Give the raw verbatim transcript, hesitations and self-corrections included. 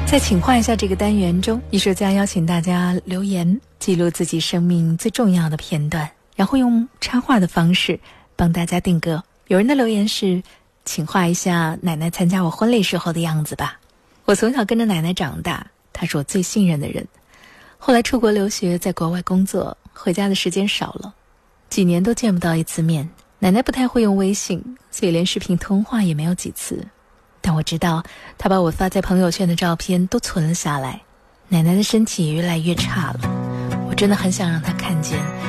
在请画一下这个单元中，艺术家邀请大家留言，记录自己生命最重要的片段，然后用插画的方式帮大家定格。有人的留言是，请画一下奶奶参加我婚礼时候的样子吧。我从小跟着奶奶长大，她是我最信任的人。后来出国留学，在国外工作，回家的时间少了，几年都见不到一次面。奶奶不太会用微信，所以连视频通话也没有几次。但我知道她把我发在朋友圈的照片都存了下来。奶奶的身体也越来越差了，我真的很想让她看见